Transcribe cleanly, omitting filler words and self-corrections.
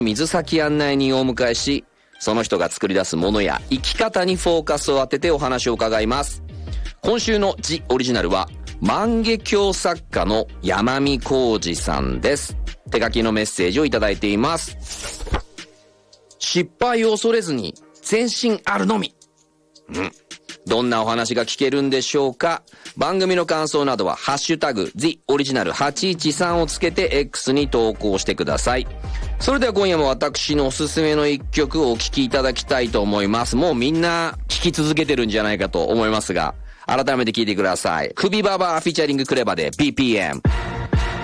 水先案内人をお迎えし、その人が作り出すものや生き方にフォーカスを当ててお話を伺います。今週のジ・オリジナルは万華鏡作家の山見浩二さんです。手書きのメッセージをいただいています。失敗を恐れずに前進あるのみ。どんなお話が聞けるんでしょうか。番組の感想などはハッシュタグ The Original 813をつけて X に投稿してください。それでは今夜も私のおすすめの一曲をお聴きいただきたいと思います。もうみんな聴き続けてるんじゃないかと思いますが、改めて聴いてください。クビババアフィーチャリングクレバで BPM。